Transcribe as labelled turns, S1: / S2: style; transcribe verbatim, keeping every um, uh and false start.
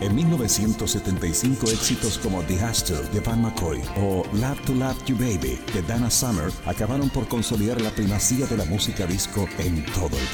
S1: En mil novecientos setenta y cinco, éxitos como The Hustle de Van McCoy o Love to Love You Baby de Donna Summer acabaron por consolidar la primacía de la música disco en todo el